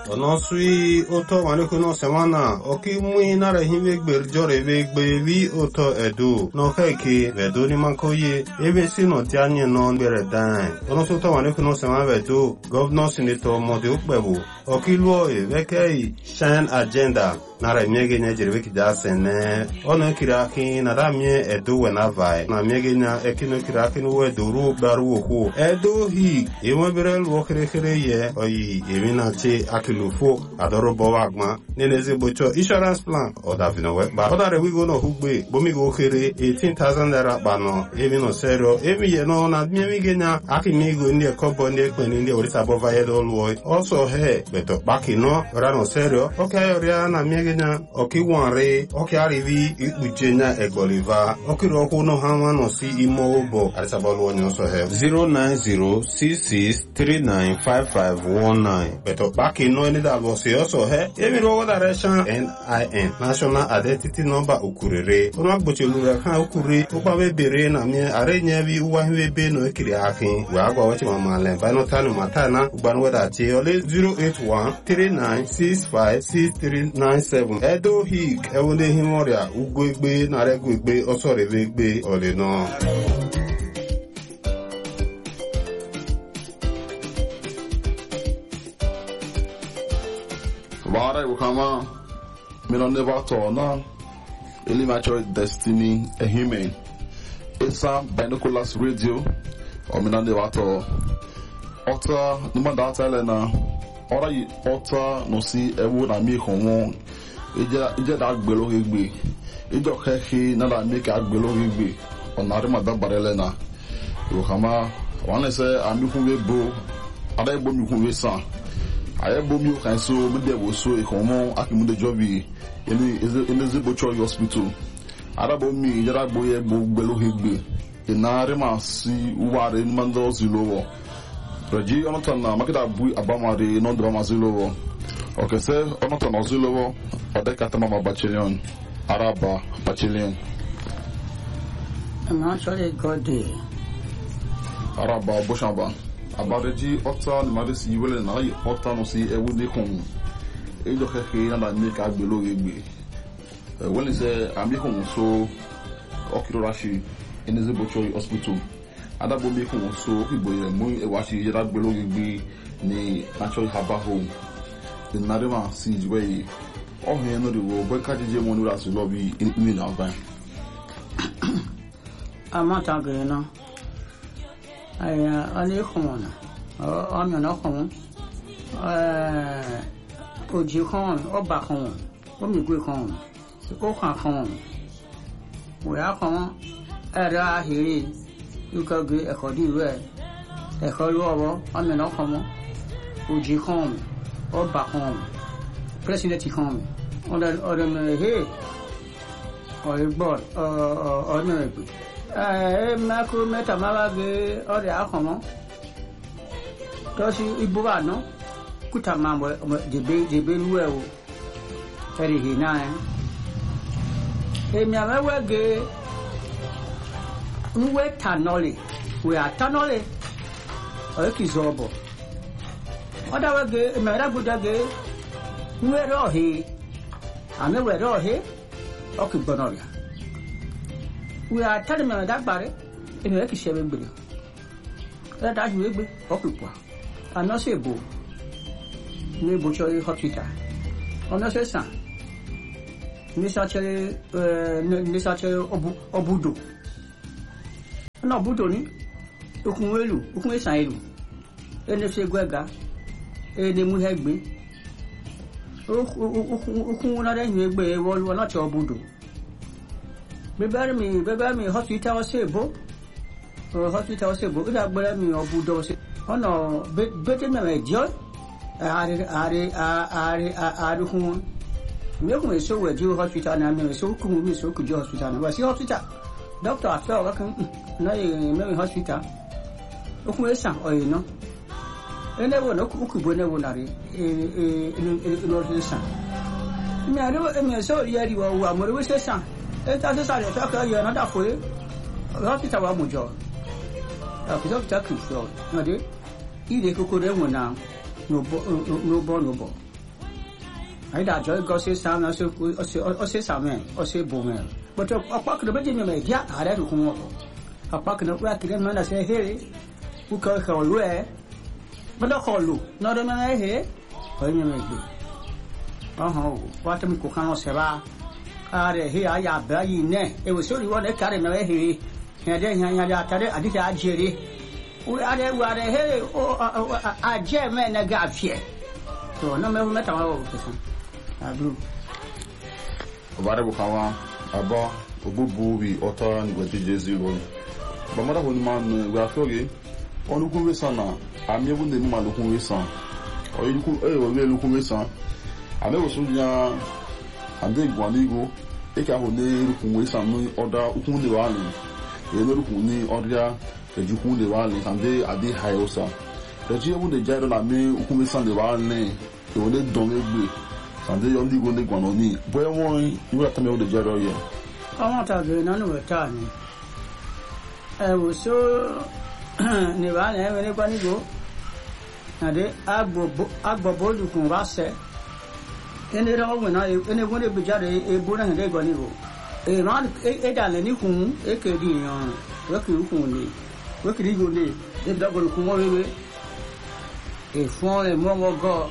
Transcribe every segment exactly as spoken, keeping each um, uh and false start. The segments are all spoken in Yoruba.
ono sui oto wane kuno semana oki mui na rehime gberjore ve gbevi oto edu no keke vedo ni mankoye ebe si no tianye no bere dan ono so to wane kuno semana vedo governor senator mode ukbebu oki luo e veke shine agenda na remege nya jerebe kidasene ono kiraki na ramie edu wena vai na mege nya ekino kiraki no wedo ru baru ko edo hi ewo bere luo kere kere ye oyi emina che akilufo adoro bowagma neneze bocho insurance plan oda vinowe ba oda re we go no hugbe bomi go kere eighteen thousand naira bano emi no serio emi ye no na mi genya akimi go ndi ekobo ndi ekpeni ndi orisa bova ye do luo also he beto baki no ora no serio okay ora na mi genya oki wanre oki arivi ikpujenya egboliva oki ro ko no hanwa no si imo obo arisa bolu onyo so he zero nine zero six six three nine five five one nine beto baki no ni da bo se also he emi ro direction N I N national identity number ukurere ono agbochelu kan ukure o pa be bere na mi are nya bi uwa hwe be no ekiri akin wa agwa wachi mama le ba no tanu matana ugban weda che ole zero eight one three nine six five six three nine seven edo hik ewonde himoria ugwegbe na regwegbe osorevegbe ole no Vara ukama Mino never tona Eli mature destiny a human Esa binoculars radio or Mino never to Ota numa data lena Ora yi ota no si ewu na mi komo Ija ija da agbelo gbe Ijo keke na da mi ka agbelo gbe Onare ma da barelena Ukama wane se ami kunwe bo Ada ebo mi kunwe san I am Bomi can so Mede so a common Akimude Jovi in the Zibocho Hospital. Arabomi, Yaraboye, Belo Higby. In Narima, see who are in Mando Zilovo. Regi Onotana, Makita Bui Abama, the non drama Zilovo. Okay, sir, Onotana Zilovo, or the Katamama Bachelion, Araba Bachelion. I'm actually God day. Araba Boshamba. Abareji ota ni madesi yiwele na yi ota no si ewu de kon ejo keke na da make agbelo egbe e wole se ami kon so okiro rashi in the Zibocho Hospital adabo mi kon so ibo ire mu e wa shi yera agbelo egbe ni natural harbor home the narima si jiwe o he no de wo bo ka jeje mo nura so lobby in in na ban amata ge na aya ani khona o ami na khona eh oji khon o ba khon o mi gwe khon o khan khon o ya khon era hiri yuka ge e khodi we e kholo obo ami na khon oji khon o ba khon president khon on the on the he o igbo o o na egbe eh mako meta mabage ore akomo to si ibuba no kuta mambo de be de be luwe o eri hina e mi awege nwe tanole we atanole o kizobo oda wege me ra budage nwe ro he ame we ro he o ki gbonoria we are telling me that bare in the ki shebe gbere that that we gbe okupwa and no say bo ni bo cho hospital ono se san ni sa chere ni sa chere obu obudo no obudo ni okun elu okun esan elu ene se gwega ene mu hegbe okun na re yin egbe wo wo na che obudo bebere mi bebere mi hospital sebo hospital sebo ida gbere mi obudo se ona bete me mejo are are are are hun mi ko me so we ju hospital na me so ku mi so ku ju hospital na si hospital doctor after wa kan na me hospital o ku esan o yi no ene wo no ku ku bo ne wo na re e e e no esan mi are me so yari wa wa mo re we esan eta se sare ta ka yo na da fo e hospital wa mo jo a ko ta ku so na de ide kokore won na no bo no bo no bo I da joy go say sam also also say sam also boom. But a pack the budget me ya I da ku mo. A pack no work the man say hey who call call we. But no call lu. No the man hey. Oi me me do. Oh ho, what me ku kan se ba. Are he aya ba yi ne. E we so ri won e carry me he. Ya de ya ya tare adike ajere. We are we are hey oh a je me na ga fie. So no me me ta wa o person. Abru. Obare bukawa abo obubu bi oto ni gwe jesu ro. Ba mara ho ni man we afoge onu ku wesan na ami ebu ne ma lokun wesan. O yi ku e o we lokun wesan. Ame wo so nya ande gwanigo e ka ho ne lokun wesan no oda ukun de wa ni. E no lokun ni oda ejukun de wa ni ande ade hayosa. The Jew de Jado na me ukun wesan de wa ni. E wo ne don egbe. Ande yo ndi go ne gwan oni. Boy won you ata me wo de Jado ye. I want to do none of time. I was so never have anybody go. And they agbo agbo bodu kun rase. And they don't when I anyone be jare a bona and they go ni go. E man e dale ni kun e ke di yan. Wo ku kun ni. Wo ki go ni. E da go kun wo we. E fon e mo mo go.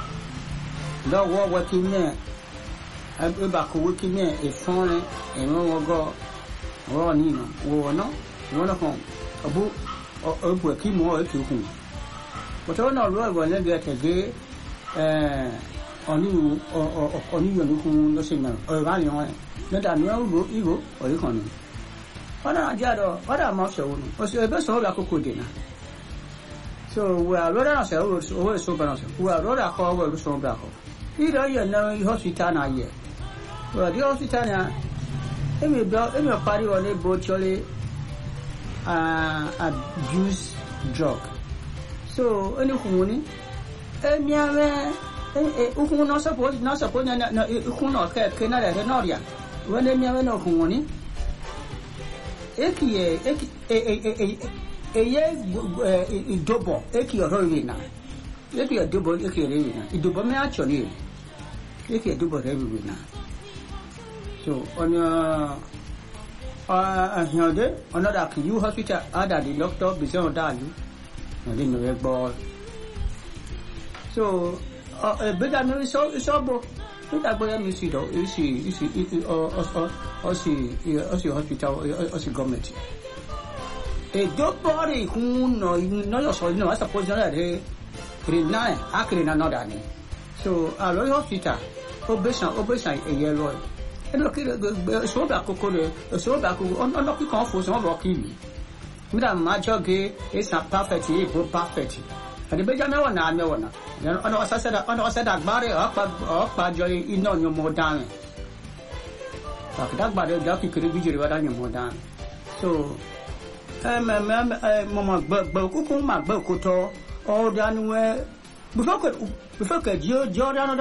Da wo wo ti me. E ba ko wo ki me e fon e mo mo go. Wo ni no. Wo no. Wo no kon. Abu abu ki mo e ki kun. But I don't know what I get again. Eh, on you or on you who no signal or running on. Not a no go ego or economy. What are Jado? What are most of them? Was the best of a dinner. So we are rather ourselves always so balance. We are rather forward so black. Either you know hospital yet. Well, the hospital, any block, any party on a virtually uh, abuse drug. So any kuni e miawe e ukun no suppose no suppose na na ukun no ke ke na re no ria when e miawe no kuni e ki e e e e e dobo e ki ro wi na e ki dobo e ki re wi na e dobo me actually e ki dobo re wi na so on uh uh another another you hospital other the doctor be say that you I didn't know ball. So, uh, but I know it's all it's all book. But I believe you see though. You see, you see, or or or see, or see hospital, or see government. A dog body who no, no, no, so no. I suppose that they, they nine, actually not that. So, a royal hospital, obesity, obesity, a yellow. And look, so back, so back, on on the conference, on rocky. Madam Majoge is not perfect, but perfect. And the Benjamin one, I know one. Then on us said, on us said that Barry up by joy in on your more down. That body, that you could be your more down. So, um, Mamma Bokuku, my Bokuto, all done where before Jordan.